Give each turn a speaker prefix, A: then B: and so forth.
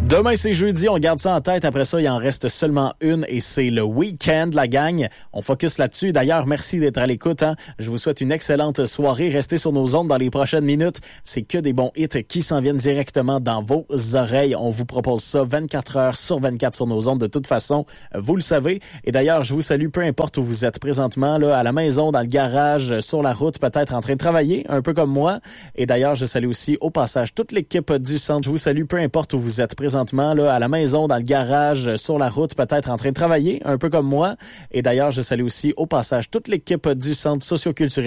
A: Demain, c'est jeudi, on garde ça en tête. Après ça, il en reste seulement une et c'est le week-end, la gang. On focus là-dessus. D'ailleurs, merci d'être à l'écoute. Je vous souhaite une excellente soirée. Restez sur nos ondes dans les prochaines minutes. C'est que des bons hits qui s'en viennent directement dans vos oreilles. On vous propose ça 24 heures sur 24 sur nos ondes. De toute façon, vous le savez. Et d'ailleurs, je vous salue peu importe où vous êtes présentement, là, à la maison, dans le garage, sur la route, peut-être en train de travailler, un peu comme moi. Et d'ailleurs, je salue aussi au passage toute l'équipe du centre. Je vous salue peu importe où vous êtes présentement, là, à la maison, dans le garage, sur la route, peut-être en train de travailler, un peu comme moi. Et d'ailleurs, je salue aussi au passage toute l'équipe du centre socioculturel